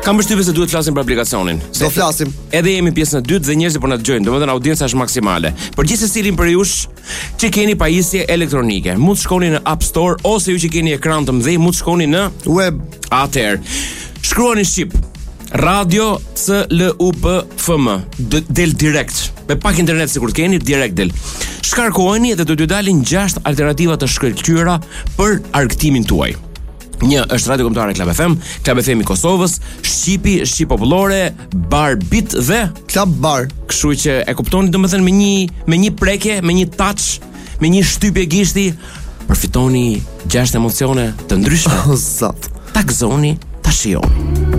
Kam përshtypjen se duhet flasim për aplikacionin. Do flasim. Edhe jemi pjesën e dytë dhe njerëzit po na dëgjojnë, domethënë audienca është maksimale. Për gjithë secilin për jush që keni pajisje elektronike, mund të shkoni në App Store ose ju që keni ekran të mëdhenj, mund të shkoni në web. Atëherë, shkruani shqip Radio CLUB-FM del direkt. Me pak internet sikur të keni, direkt del. Shkarkojeni dhe do t'ju dalin 6 alternativa të shkëlqyera për argëtimin tuaj. Një është Radio Kombëtare Club FM, Club FM i Kosovës, Shqipi, Shqip Popullore, Bar Beat dhe Club Bar. Kështu që e kuptoni domethënë me një prekje, me një touch, me një shtypje gishti, përfitoni 6 emocione të ndryshme. O zot. Ta gëzoni, ta shijoni.